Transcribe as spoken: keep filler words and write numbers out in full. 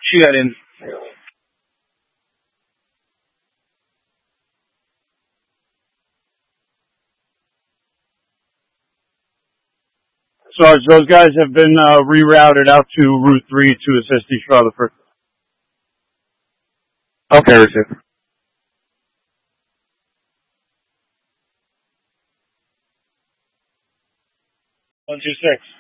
She got in. Sarge, those guys have been uh, rerouted out to Route three to assist East Rutherford. Okay, receive. one two six.